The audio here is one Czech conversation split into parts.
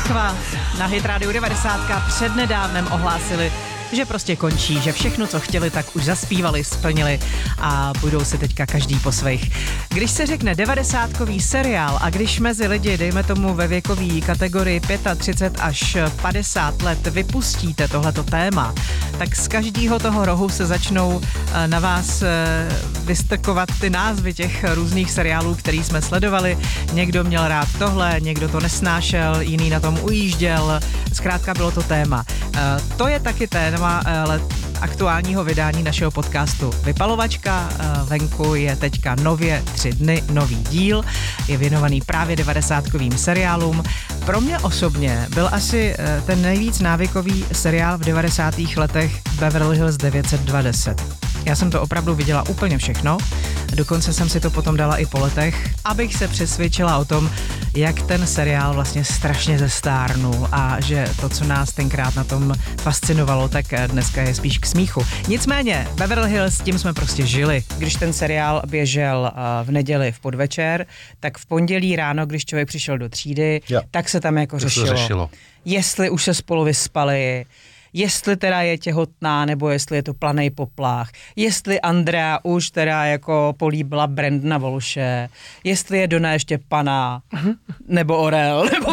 Moskva na Hit Radio 90 přednedávnem ohlásili, že prostě končí, že všechno, co chtěli, tak už zaspívali, splnili a budou si teďka každý po svých. Když se řekne 90kový seriál a když mezi lidi, dejme tomu ve věkové kategorii 35 až 50 let, vypustíte tohleto téma, tak z každého toho rohu se začnou na vás vystrkovat ty názvy těch různých seriálů, který jsme sledovali. Někdo měl rád tohle, někdo to nesnášel, jiný na tom ujížděl. Zkrátka bylo to téma. To je taky téma aktuálního vydání našeho podcastu Vypalovačka. Venku je teďka nově 3 dny, nový díl. Je věnovaný právě 90kovým seriálům. Pro mě osobně byl asi ten nejvíc návykový seriál v 90. letech Beverly Hills 90210. Já jsem to opravdu viděla úplně všechno, dokonce jsem si to potom dala i po letech, abych se přesvědčila o tom, jak ten seriál vlastně strašně zestárnul a že to, co nás tenkrát na tom fascinovalo, tak dneska je spíš k smíchu. Nicméně, Beverly Hills, s tím jsme prostě žili. Když ten seriál běžel v neděli v podvečer, tak v pondělí ráno, když člověk přišel do třídy, tak se tam jako řešilo, jestli už se spolu vyspali, jestli teda je těhotná, nebo jestli je to planej poplach, jestli Andrea už teda jako políbila Brandona Walshe, jestli je Donna ještě pana, nebo Orel, nebo...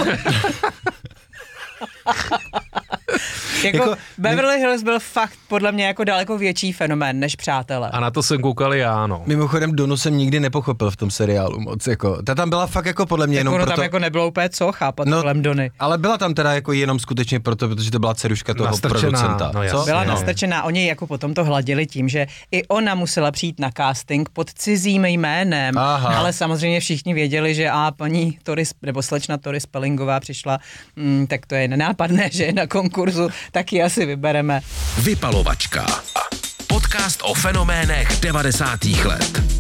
Jako Beverly Hills byl fakt podle mě jako daleko větší fenomén než Přátelé. A na to jsem koukal já, no. Mimochodem Donu jsem nikdy nepochopil v tom seriálu moc, jako. Ta tam byla fakt jako podle mě jenom proto... tam jako nebylo úplně co chápat kolem Dony. Ale byla tam teda jako jenom skutečně proto, protože to byla dceruška toho producenta. No jasně, byla nastrčená, oni jako potom to hladili tím, že i ona musela přijít na casting pod cizím jménem, ale samozřejmě všichni věděli, že paní Tori, nebo slečna Tori Spellingová přišla, tak to je nenápadné, že je na konkurzu, tak ji asi vybereme. Vypalovačka. Podcast o fenoménech 90. let.